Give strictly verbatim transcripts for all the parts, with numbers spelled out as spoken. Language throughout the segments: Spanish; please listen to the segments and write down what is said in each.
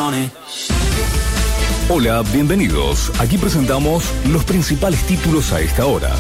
corazones. Hola, bienvenidos. Aquí presentamos los principales títulos a esta hora.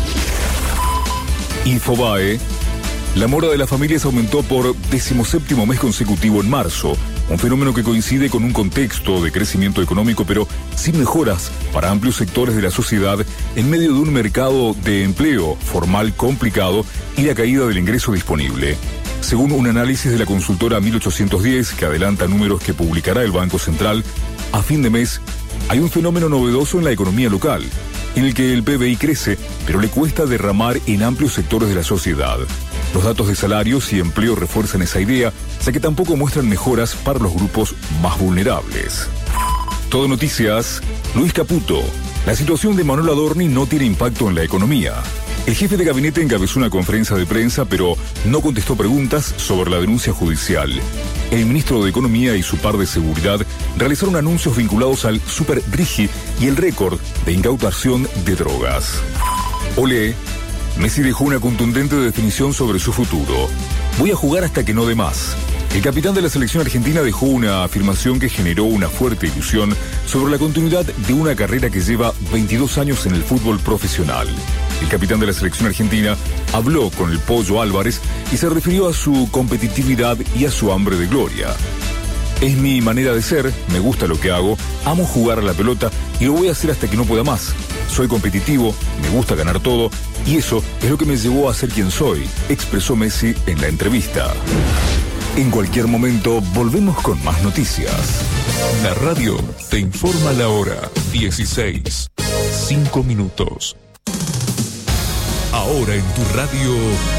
Infobae. La mora de las familias aumentó por decimoséptimo mes consecutivo en marzo, un fenómeno que coincide con un contexto de crecimiento económico, pero sin mejoras para amplios sectores de la sociedad en medio de un mercado de empleo formal complicado y la caída del ingreso disponible. Según un análisis de la consultora mil ochocientos diez, que adelanta números que publicará el Banco Central, a fin de mes hay un fenómeno novedoso en la economía local, en el que el P B I crece, pero le cuesta derramar en amplios sectores de la sociedad. Los datos de salarios y empleo refuerzan esa idea, ya que tampoco muestran mejoras para los grupos más vulnerables. Todo Noticias, Luis Caputo. La situación de Manuel Adorni no tiene impacto en la economía. El jefe de gabinete encabezó una conferencia de prensa, pero no contestó preguntas sobre la denuncia judicial. El ministro de Economía y su par de Seguridad realizaron anuncios vinculados al Super Rigi y el récord de incautación de drogas. Olé. Messi dejó una contundente definición sobre su futuro. Voy a jugar hasta que no dé más. El capitán de la selección argentina dejó una afirmación que generó una fuerte ilusión sobre la continuidad de una carrera que lleva veintidós años en el fútbol profesional. El capitán de la selección argentina habló con el Pollo Álvarez y se refirió a su competitividad y a su hambre de gloria. Es mi manera de ser, me gusta lo que hago, amo jugar a la pelota y lo voy a hacer hasta que no pueda más. Soy competitivo, me gusta ganar todo y eso es lo que me llevó a ser quien soy, expresó Messi en la entrevista. En cualquier momento volvemos con más noticias. La radio te informa la hora dieciséis, cinco minutos. Ahora en tu radio,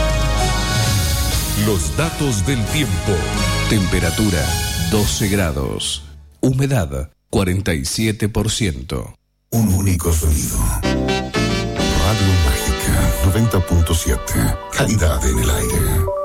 los datos del tiempo. Temperatura doce grados. Humedad cuarenta y siete por ciento. Un único sonido. Radio Mágica noventa punto siete. Calidad en el aire.